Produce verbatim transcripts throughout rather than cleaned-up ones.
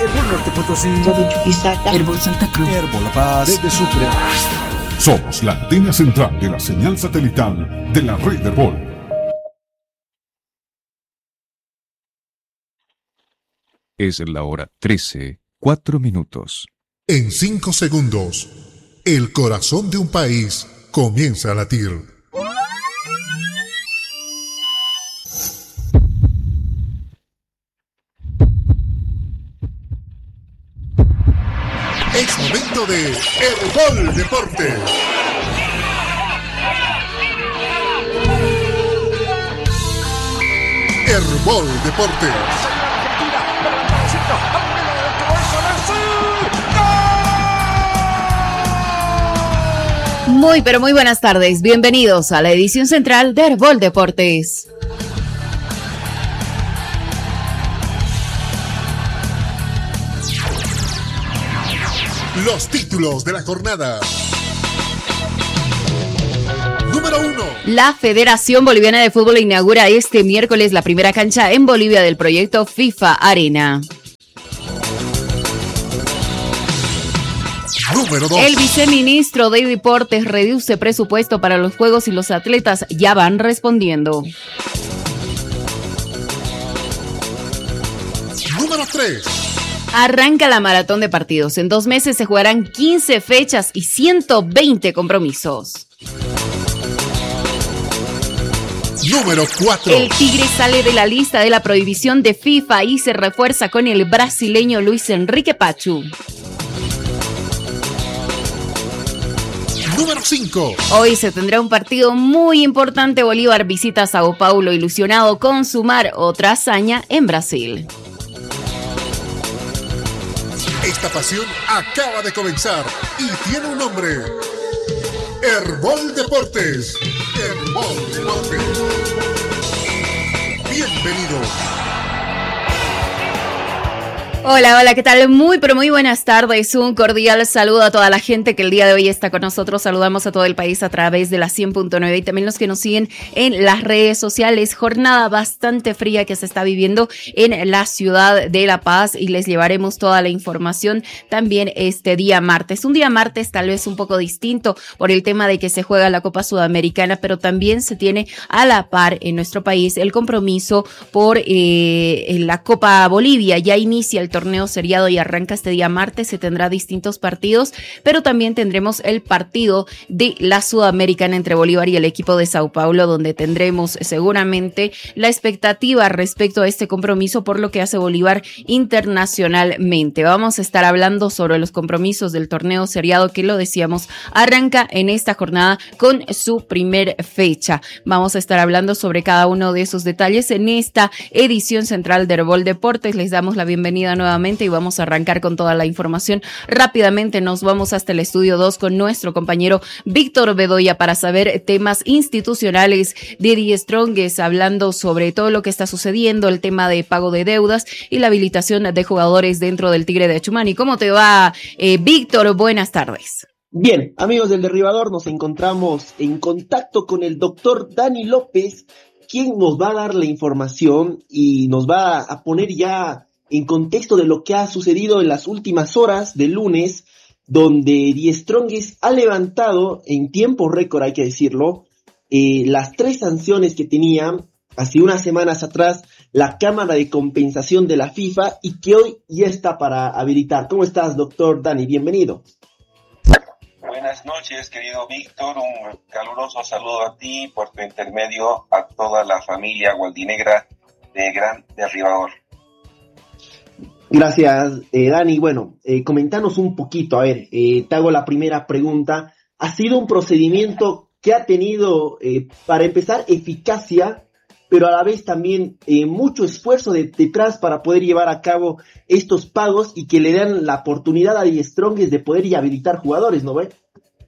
Herbol Norte Potosí, de Chuquisaca, Herbol Santa Cruz, Herbol La Paz, desde Sucre. Somos la antena central de la señal satelital de la red Herbol. Es la hora trece, cuatro minutos. En cinco segundos, el corazón de un país comienza a latir. Es momento de Herbol Deportes. Herbol Deportes. Muy, pero muy buenas tardes. Bienvenidos a la edición central de Herbol Deportes. Los títulos de la jornada. Número uno. La Federación Boliviana de Fútbol inaugura este miércoles la primera cancha en Bolivia del proyecto FIFA Arena. Número dos. El viceministro de Deportes reduce presupuesto para los Juegos y los atletas ya van respondiendo. Número tres. Arranca la maratón de partidos. En dos meses se jugarán quince fechas y ciento veinte compromisos. Número cuatro. El Tigre sale de la lista de la prohibición de FIFA y se refuerza con el brasileño Luis Enrique Pachu. Número cinco. Hoy se tendrá un partido muy importante. Bolívar visita a Sao Paulo, ilusionado con sumar otra hazaña en Brasil. Esta pasión acaba de comenzar y tiene un nombre. Herbol Deportes. Herbol Deportes. Bienvenido. Hola, hola, ¿qué tal? Muy, pero muy buenas tardes. Un cordial saludo a toda la gente que el día de hoy está con nosotros. Saludamos a todo el país a través de la cien punto nueve y también los que nos siguen en las redes sociales. Jornada bastante fría que se está viviendo en la ciudad de La Paz y les llevaremos toda la información también este día martes. Un día martes tal vez un poco distinto por el tema de que se juega la Copa Sudamericana, pero también se tiene a la par en nuestro país el compromiso por eh, la Copa Bolivia. Ya inicia el torneo seriado y arranca este día martes, se tendrá distintos partidos, pero también tendremos el partido de la Sudamericana entre Bolívar y el equipo de Sao Paulo, donde tendremos seguramente la expectativa respecto a este compromiso por lo que hace Bolívar internacionalmente. Vamos a estar hablando sobre los compromisos del torneo seriado que, lo decíamos, arranca en esta jornada con su primer fecha. Vamos a estar hablando sobre cada uno de esos detalles en esta edición central de Herbol Deportes. Les damos la bienvenida nuevamente y vamos a arrancar con toda la información. Rápidamente nos vamos hasta el estudio dos con nuestro compañero Víctor Bedoya para saber temas institucionales de The Strongest, hablando sobre todo lo que está sucediendo, el tema de pago de deudas y la habilitación de jugadores dentro del Tigre de Achumani. ¿Cómo te va, eh, Víctor? Buenas tardes. Bien, amigos del Derribador, nos encontramos en contacto con el doctor Dani López, quien nos va a dar la información y nos va a poner ya en contexto de lo que ha sucedido en las últimas horas del lunes, donde The Strongest ha levantado en tiempo récord, hay que decirlo, eh, las tres sanciones que tenía hace unas semanas atrás la Cámara de Compensación de la FIFA y que hoy ya está para habilitar. ¿Cómo estás, doctor Dani? Bienvenido. Buenas noches, querido Víctor. Un caluroso saludo a ti, por tu intermedio, a toda la familia gualdinegra de Gran Derribador. Gracias, eh, Dani. Bueno, eh, comentanos un poquito, a ver, eh, te hago la primera pregunta. ¿Ha sido un procedimiento que ha tenido, eh, para empezar, eficacia, pero a la vez también eh, mucho esfuerzo de, detrás para poder llevar a cabo estos pagos y que le dan la oportunidad a The Strongest de poder y habilitar jugadores, ¿no ve?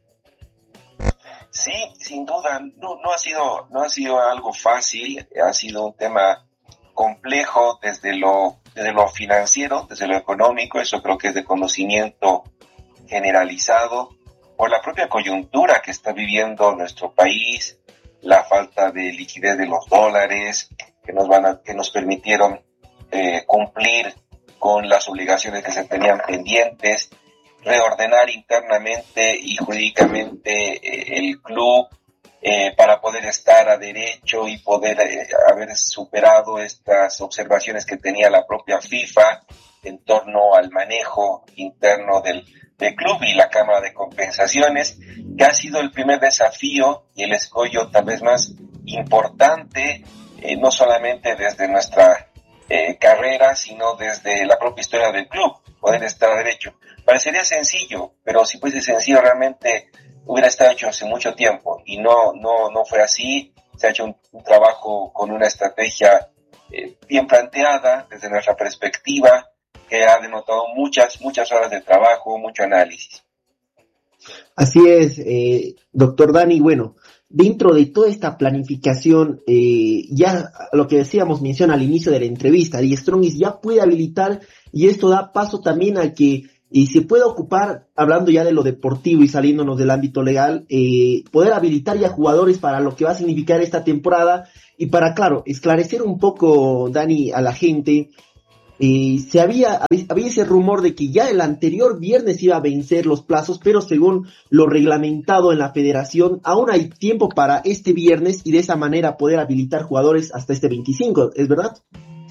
Sí, sin duda, no, no ha sido, no ha sido algo fácil, ha sido un tema complejo desde lo, desde lo financiero, desde lo económico. Eso creo que es de conocimiento generalizado por la propia coyuntura que está viviendo nuestro país, la falta de liquidez de los dólares que nos van a, que nos permitieron eh, cumplir con las obligaciones que se tenían pendientes, reordenar internamente y jurídicamente eh, el club eh, para poder estar a derecho y poder eh, haber superado estas observaciones que tenía la propia FIFA en torno al manejo interno del, del club y la Cámara de Compensaciones, que ha sido el primer desafío y el escollo tal vez más importante, eh, no solamente desde nuestra eh, carrera, sino desde la propia historia del club, poder estar a derecho. Parecería sencillo, pero si fuese sencillo realmente hubiera estado hecho hace mucho tiempo y no no no fue así. Se ha hecho un, un trabajo con una estrategia eh, bien planteada desde nuestra perspectiva, que ha denotado muchas muchas horas de trabajo, mucho análisis. Así es, eh, doctor Dani. Bueno, dentro de toda esta planificación, eh, ya lo que decíamos, menciona al inicio de la entrevista, Die Strongest ya puede habilitar, y esto da paso también a que y se pueda ocupar, hablando ya de lo deportivo y saliéndonos del ámbito legal, eh, poder habilitar ya jugadores para lo que va a significar esta temporada, y para, claro, esclarecer un poco, Dani, a la gente. Eh, se había, había ese rumor de que ya el anterior viernes iba a vencer los plazos, pero según lo reglamentado en la federación, aún hay tiempo para este viernes y de esa manera poder habilitar jugadores hasta este veinticinco, ¿es verdad?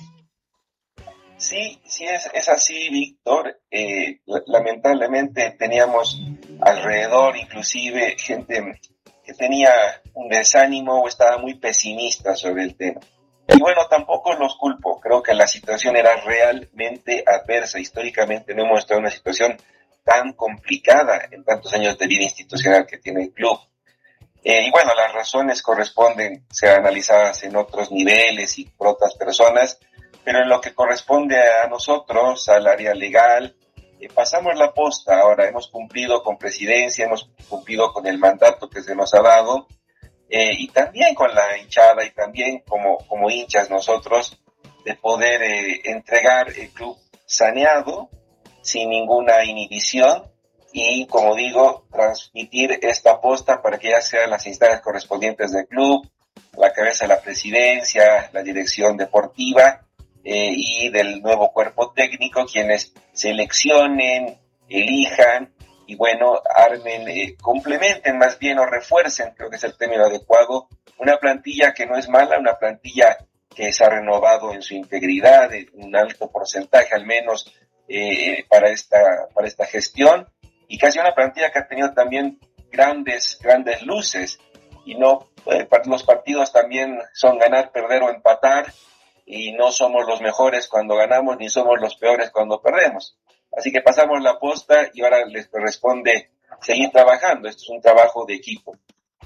Sí, sí es, es así, Víctor. Eh, lamentablemente teníamos alrededor inclusive gente que tenía un desánimo o estaba muy pesimista sobre el tema. Y bueno, tampoco los culpo. Creo que la situación era realmente adversa. Históricamente no hemos estado en una situación tan complicada en tantos años de vida institucional que tiene el club. Eh, y bueno, las razones corresponden ser analizadas en otros niveles y por otras personas, pero en lo que corresponde a nosotros, al área legal, eh, pasamos la posta. Ahora hemos cumplido con presidencia, hemos cumplido con el mandato que se nos ha dado, eh, y también con la hinchada y también como, como hinchas nosotros, de poder eh, entregar el club saneado, sin ninguna inhibición, y como digo, transmitir esta posta para que ya sean las instancias correspondientes del club, la cabeza de la presidencia, la dirección deportiva, Eh, y del nuevo cuerpo técnico, quienes seleccionen, elijan y bueno, armen, eh, complementen más bien o refuercen, creo que es el término adecuado, una plantilla que no es mala, una plantilla que se ha renovado en su integridad, en un alto porcentaje al menos eh, para esta para esta gestión, y casi una plantilla que ha tenido también grandes grandes luces, y no eh, los partidos también son ganar, perder o empatar, y no somos los mejores cuando ganamos, ni somos los peores cuando perdemos. Así que pasamos la posta y ahora les corresponde seguir trabajando. Esto es un trabajo de equipo.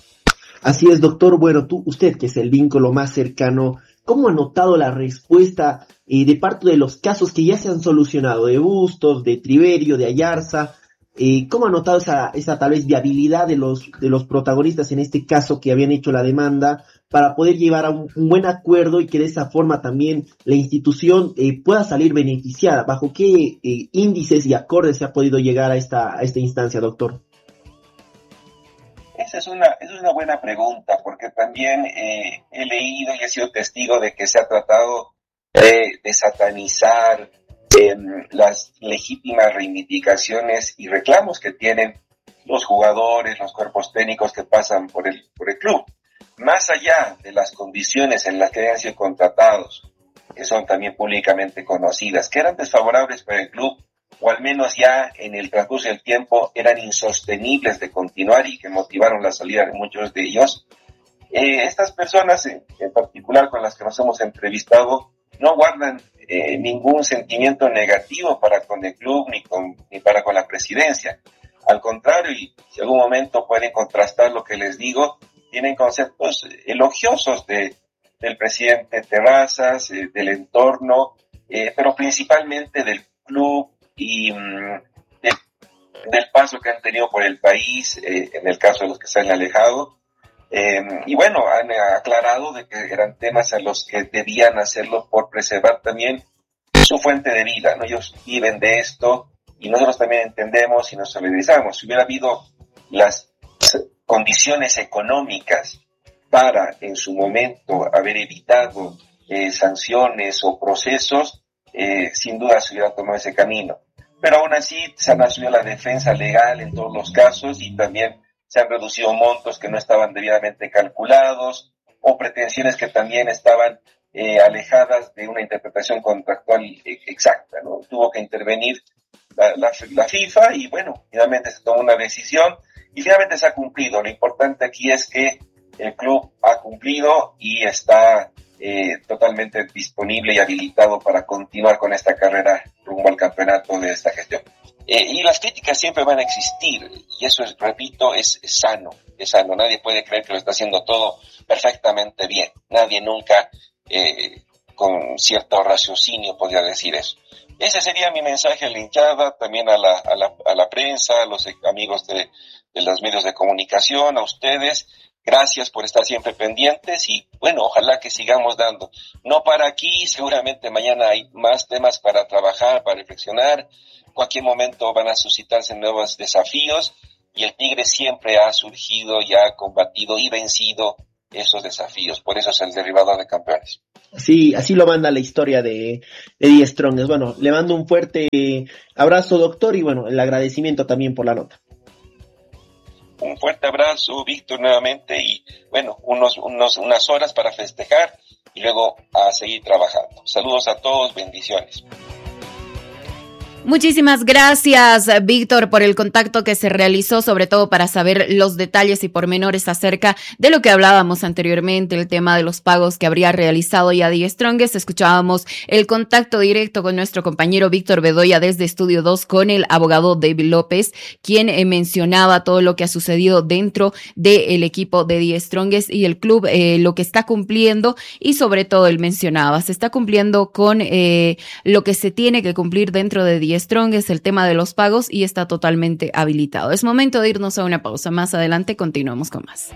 Así es, doctor. Bueno, tú, usted que es el vínculo más cercano, ¿cómo ha notado la respuesta eh, de parte de los casos que ya se han solucionado, de Bustos, de Triverio, de Ayarza? Eh, ¿Cómo ha notado esa, esa tal vez viabilidad de los, de los protagonistas en este caso que habían hecho la demanda para poder llevar a un, un buen acuerdo y que de esa forma también la institución eh, pueda salir beneficiada? ¿Bajo qué eh, índices y acordes se ha podido llegar a esta, a esta instancia, doctor? Esa es una, esa es una buena pregunta, porque también eh, he leído y he sido testigo de que se ha tratado de, de satanizar eh, las legítimas reivindicaciones y reclamos que tienen los jugadores, los cuerpos técnicos que pasan por el, por el club. Más allá de las condiciones en las que han sido contratados, que son también públicamente conocidas, que eran desfavorables para el club, o al menos ya en el transcurso del tiempo eran insostenibles de continuar y que motivaron la salida de muchos de ellos, eh, estas personas, en, en particular con las que nos hemos entrevistado, no guardan eh, ningún sentimiento negativo para con el club ni, con, ni para con la presidencia. Al contrario, y si algún momento pueden contrastar lo que les digo, tienen conceptos elogiosos de, del presidente Terrazas, eh, del entorno, eh, pero principalmente del club y mm, de, del paso que han tenido por el país, eh, en el caso de los que se han alejado. Eh, y bueno, han aclarado de que eran temas a los que debían hacerlo por preservar también su fuente de vida, ¿no? Ellos viven de esto y nosotros también entendemos y nos solidarizamos. Si hubiera habido las condiciones económicas para en su momento haber evitado eh, sanciones o procesos, eh, sin duda se hubiera tomado ese camino. Pero aún así se han asumido la defensa legal en todos los casos y también se han reducido montos que no estaban debidamente calculados o pretensiones que también estaban eh, alejadas de una interpretación contractual exacta, ¿no? Tuvo que intervenir la, la, la FIFA y bueno, finalmente se tomó una decisión y finalmente se ha cumplido. Lo importante aquí es que el club ha cumplido y está eh, totalmente disponible y habilitado para continuar con esta carrera rumbo al campeonato de esta gestión. Eh, y las críticas siempre van a existir y eso, es, repito, es, es sano, es sano. Nadie puede creer que lo está haciendo todo perfectamente bien. Nadie nunca eh, con cierto raciocinio podría decir eso. Ese sería mi mensaje a la hinchada, también a la, a la, a la prensa, a los amigos de, de los medios de comunicación, a ustedes. Gracias por estar siempre pendientes y bueno, ojalá que sigamos dando. No para aquí, seguramente mañana hay más temas para trabajar, para reflexionar. En cualquier momento van a suscitarse nuevos desafíos y el Tigre siempre ha surgido y ha combatido y vencido esos desafíos. Por eso es el derribador de campeones. Sí, así lo manda la historia de, de Die Strongest. Bueno, le mando un fuerte abrazo, doctor, y bueno, el agradecimiento también por la nota. Un fuerte abrazo, Víctor, nuevamente, y bueno, unos, unos, unas horas para festejar y luego a seguir trabajando. Saludos a todos, bendiciones. Muchísimas gracias, Víctor, por el contacto que se realizó, sobre todo para saber los detalles y pormenores acerca de lo que hablábamos anteriormente, el tema de los pagos que habría realizado ya Die Strongest. Escuchábamos el contacto directo con nuestro compañero Víctor Bedoya desde Estudio dos con el abogado David López, quien eh, mencionaba todo lo que ha sucedido dentro del equipo de Die Strongest y el club, eh, lo que está cumpliendo y sobre todo él mencionaba, se está cumpliendo con eh, lo que se tiene que cumplir dentro de Die Strongest, el tema de los pagos, y está totalmente habilitado. Es momento de irnos a una pausa. Más adelante continuamos con más.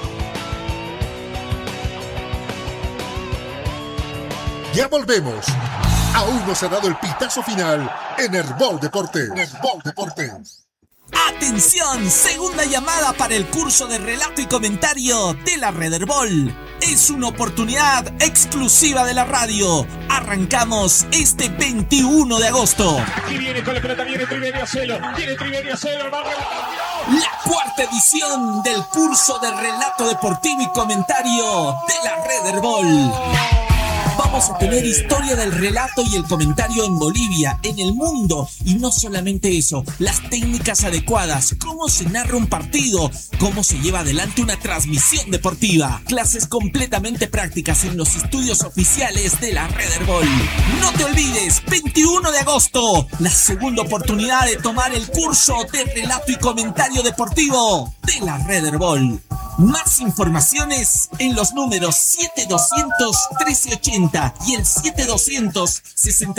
Ya volvemos. Aún no se ha dado el pitazo final en Herbol Deportes. Herbol Deportes. ¡Atención! Segunda llamada para el curso de relato y comentario de la Red Herbol. Es una oportunidad exclusiva de la radio. Arrancamos este veintiuno de agosto. Aquí viene con la pelota, viene Triverio Celo, viene Triverio Celo, la cuarta edición del curso de relato deportivo y comentario de la Red Herbol. Vamos a tener historia del relato y el comentario en Bolivia, en el mundo, y no solamente eso, las técnicas adecuadas, cómo se narra un partido, cómo se lleva adelante una transmisión deportiva, clases completamente prácticas en los estudios oficiales de la Red Herbol. No te olvides, veintiuno de agosto, la segunda oportunidad de tomar el curso de relato y comentario deportivo de la Red Herbol. Más informaciones en los números siete doscientos trece ochenta y el siete doscientos sesenta.